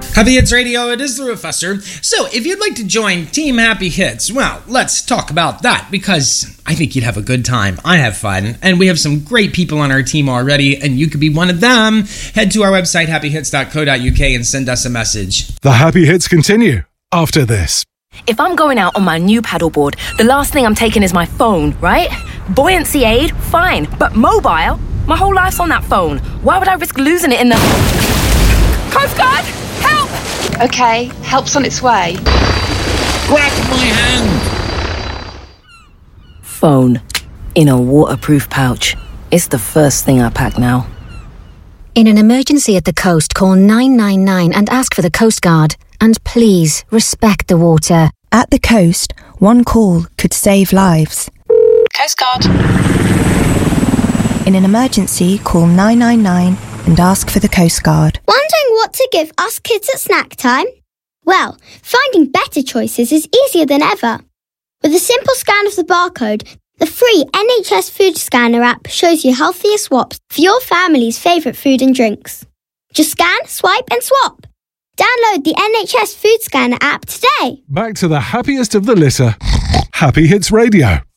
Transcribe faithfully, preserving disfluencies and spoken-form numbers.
Happy Hits Radio, it is the Rufusser. So, if you'd like to join Team Happy Hits, well, let's talk about that, because I think you'd have a good time. I have fun, and we have some great people on our team already, and you could be one of them. Head to our website, happy hits dot co dot uk, and send us a message. The Happy Hits continue after this. If I'm going out on my new paddleboard, the last thing I'm taking is my phone, right? Buoyancy aid, fine, but mobile? My whole life's on that phone. Why would I risk losing it in the... Coast Guard! Help! Okay, help's on its way. Grab my hand! Phone. In a waterproof pouch. It's the first thing I pack now. In an emergency at the coast, call nine nine nine and ask for the Coast Guard. And please, respect the water. At the coast, one call could save lives. Coast Guard. In an emergency, call nine nine nine and ask for the Coast Guard. Wondering what to give us kids at snack time? Well, finding better choices is easier than ever. With a simple scan of the barcode, the free N H S Food Scanner app shows you healthier swaps for your family's favourite food and drinks. Just scan, swipe and swap. Download the N H S Food Scanner app today. Back to the happiest of the litter. Happy Hits Radio.